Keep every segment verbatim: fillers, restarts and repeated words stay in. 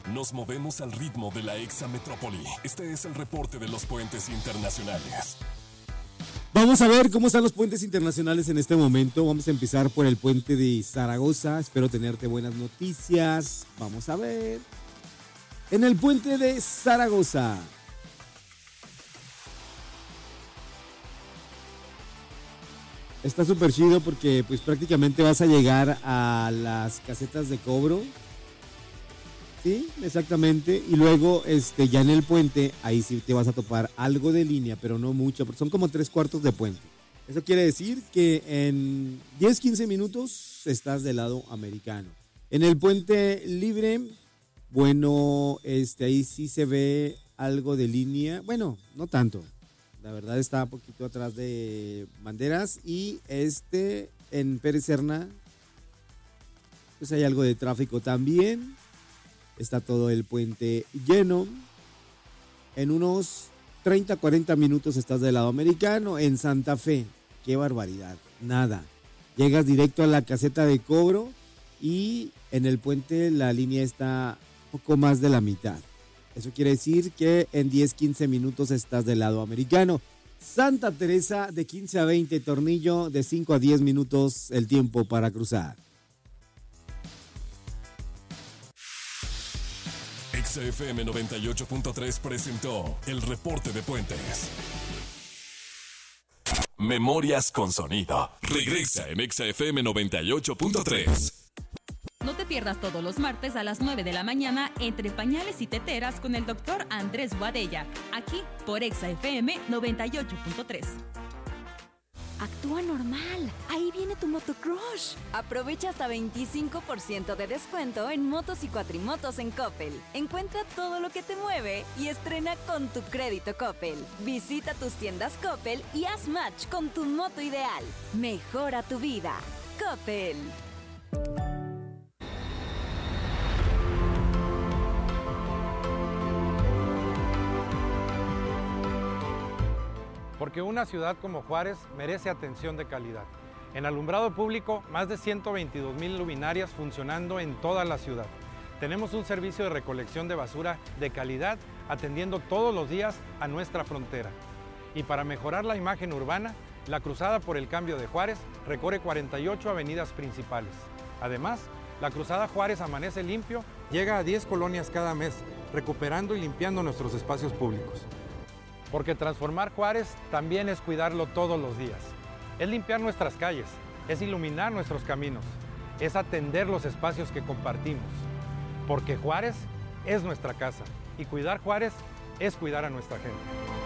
Nos movemos al ritmo de la Exametrópoli. Este es el reporte de los puentes internacionales. Vamos a ver cómo están los puentes internacionales en este momento. Vamos a empezar por el puente de Zaragoza. Espero tenerte buenas noticias. Vamos a ver. En el puente de Zaragoza. Está súper chido porque pues prácticamente vas a llegar a las casetas de cobro. Sí, exactamente. Y luego este, ya en el puente, ahí sí te vas a topar algo de línea, pero no mucho, porque son como tres cuartos de puente. Eso quiere decir que en diez, quince minutos estás del lado americano. En el puente libre, bueno, este, ahí sí se ve algo de línea. Bueno, no tanto. La verdad está un poquito atrás de banderas. Y este, en Pérez Serna, pues hay algo de tráfico también. Está todo el puente lleno. En unos treinta, cuarenta minutos estás del lado americano. En Santa Fe, qué barbaridad, nada. Llegas directo a la caseta de cobro y en el puente la línea está poco más de la mitad. Eso quiere decir que en diez, quince minutos estás del lado americano. Santa Teresa de quince a veinte, Tornillo de cinco a diez minutos el tiempo para cruzar. Exa F M noventa y ocho punto tres presentó el reporte de puentes. Memorias con sonido. Regresa en Exa F M noventa y ocho punto tres. No te pierdas todos los martes a las nueve de la mañana Entre Pañales y Teteras con el doctor Andrés Boadella, aquí por Exa F M noventa y ocho punto tres. Actúa normal. Ahí viene tu motocrush. Aprovecha hasta veinticinco por ciento de descuento en motos y cuatrimotos en Coppel. Encuentra todo lo que te mueve y estrena con tu crédito Coppel. Visita tus tiendas Coppel y haz match con tu moto ideal. Mejora tu vida. Coppel. Porque una ciudad como Juárez merece atención de calidad. En alumbrado público, más de ciento veintidós mil luminarias funcionando en toda la ciudad. Tenemos un servicio de recolección de basura de calidad, atendiendo todos los días a nuestra frontera. Y para mejorar la imagen urbana, la Cruzada por el Cambio de Juárez recorre cuarenta y ocho avenidas principales. Además, la Cruzada Juárez Amanece Limpio llega a diez colonias cada mes, recuperando y limpiando nuestros espacios públicos. Porque transformar Juárez también es cuidarlo todos los días. Es limpiar nuestras calles, es iluminar nuestros caminos, es atender los espacios que compartimos. Porque Juárez es nuestra casa y cuidar Juárez es cuidar a nuestra gente.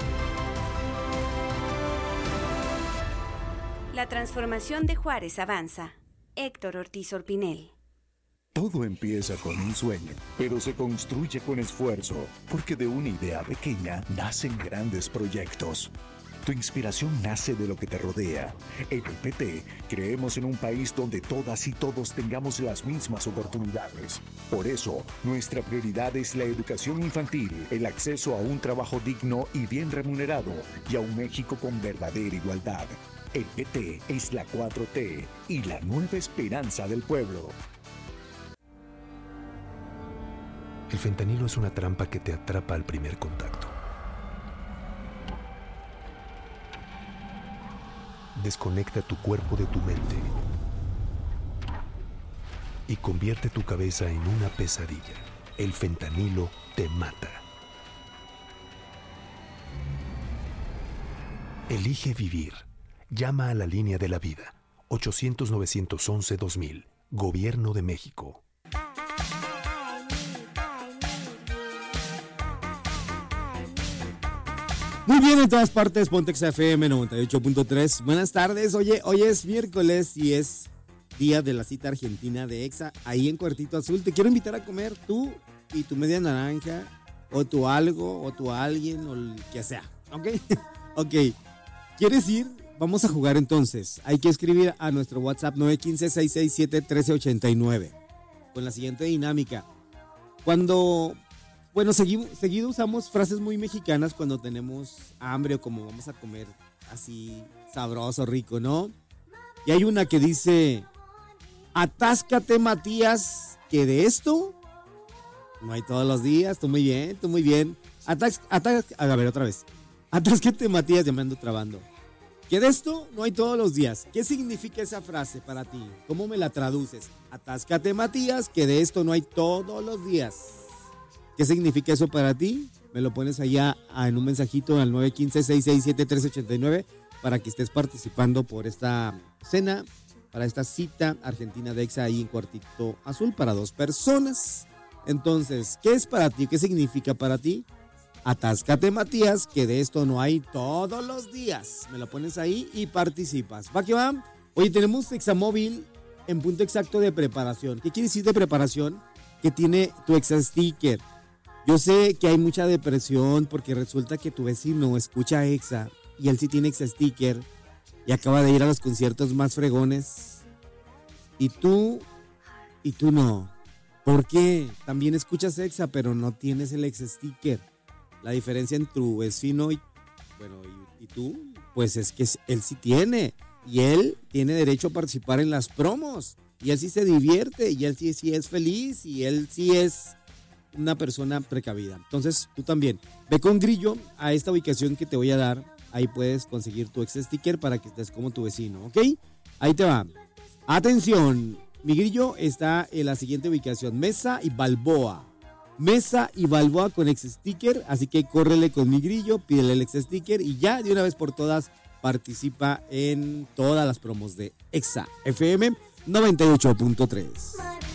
La transformación de Juárez avanza. Héctor Ortiz Orpinel. Todo empieza con un sueño, pero se construye con esfuerzo, porque de una idea pequeña nacen grandes proyectos. Tu inspiración nace de lo que te rodea. En el P T creemos en un país donde todas y todos tengamos las mismas oportunidades. Por eso, nuestra prioridad es la educación infantil, el acceso a un trabajo digno y bien remunerado, y a un México con verdadera igualdad. El P T es la cuatro T y la nueva esperanza del pueblo. El fentanilo es una trampa que te atrapa al primer contacto. Desconecta tu cuerpo de tu mente y convierte tu cabeza en una pesadilla. El fentanilo te mata. Elige vivir. Llama a la línea de la vida. ochocientos, novecientos once, dos mil. Gobierno de México. Muy bien, en todas partes, Pontex F M noventa y ocho punto tres. Buenas tardes. Oye, hoy es miércoles y es día de la cita argentina de Exa, ahí en Cuartito Azul. Te quiero invitar a comer tú y tu media naranja, o tu algo, o tu alguien, o el que sea. ¿Ok? Ok. ¿Quieres ir? Vamos a jugar entonces. Hay que escribir a nuestro WhatsApp nueve uno cinco, seis seis siete, uno tres ocho nueve con la siguiente dinámica. Cuando... Bueno, seguido, seguido usamos frases muy mexicanas cuando tenemos hambre o como vamos a comer así sabroso, rico, ¿no? Y hay una que dice, atáscate, Matías, que de esto No hay todos los días, tú muy bien, tú muy bien. Atax, atax, a ver, otra vez. Atásquete, Matías, ya me ando trabando. Que de esto no hay todos los días. ¿Qué significa esa frase para ti? ¿Cómo me la traduces? Atáscate, Matías, que de esto no hay todos los días. ¿Qué significa eso para ti? Me lo pones allá en un mensajito al nueve uno cinco, seis seis siete, uno tres ocho nueve para que estés participando por esta cena, para esta cita argentina de Exa ahí en Cuartito Azul para dos personas. Entonces, ¿qué es para ti? ¿Qué significa para ti? Atáscate, Matías, que de esto no hay todos los días. Me lo pones ahí y participas. ¿Va que va? Oye, tenemos Examóvil en punto exacto de preparación. ¿Qué quiere decir de preparación? Que tiene tu Exa Sticker. Yo sé que hay mucha depresión porque resulta que tu vecino escucha Exa y él sí tiene Exa Sticker y acaba de ir a los conciertos más fregones. Y tú, y tú no. ¿Por qué? También escuchas Exa, pero no tienes el Exa Sticker. La diferencia entre tu vecino y, bueno, y, y tú, pues es que él sí tiene. Y él tiene derecho a participar en las promos. Y él sí se divierte. Y él sí, sí es feliz. Y él sí es una persona precavida. Entonces, tú también. Ve con Grillo a esta ubicación que te voy a dar. Ahí puedes conseguir tu ex sticker para que estés como tu vecino, ¿ok? Ahí te va. Atención. Mi Grillo está en la siguiente ubicación. Mesa y Balboa. Mesa y Balboa con ex sticker, así que córrele con Mi Grillo, pídele el ex sticker y ya de una vez por todas participa en todas las promos de Exa F M noventa y ocho punto tres.